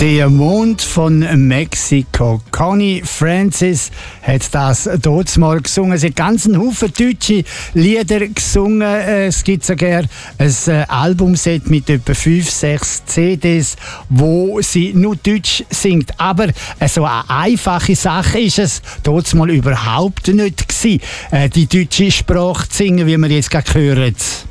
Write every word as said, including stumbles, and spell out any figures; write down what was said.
Der Mond von Mexiko. Connie Francis hat das dort mal gesungen. Sie hat ganz einen Haufen deutsche Lieder gesungen. Es gibt sogar ein Albumset mit etwa fünf, sechs C Ds, wo sie nur Deutsch singt. Aber so eine einfache Sache ist es dort mal überhaupt nicht gewesen, die deutsche Sprache zu singen, wie wir jetzt gerade hören.